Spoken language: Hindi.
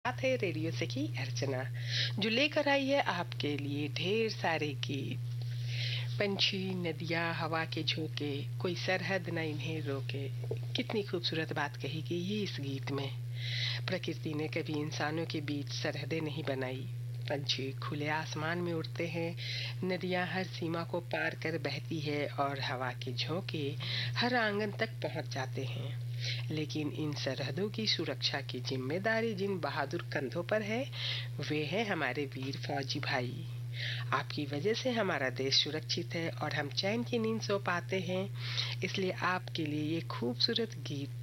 साथ है रेडियो सखी अर्चना, जो लेकर आई है आपके लिए ढेर सारे गीत। पंछी, नदियाँ, हवा के झोंके, कोई सरहद न इन्हें रोके। कितनी खूबसूरत बात कही गई है इस गीत में। प्रकृति ने कभी इंसानों के बीच सरहदें नहीं बनाई। पंछी खुले आसमान में उड़ते हैं, नदियाँ हर सीमा को पार कर बहती है और हवा के झोंके हर आंगन तक पहुंच जाते हैं। लेकिन इन सरहदों की सुरक्षा की जिम्मेदारी जिन बहादुर कंधों पर है, वे हैं हमारे वीर फौजी भाई। आपकी वजह से हमारा देश सुरक्षित है और हम चैन की नींद सो पाते हैं। इसलिए आपके लिए ये खूबसूरत गीत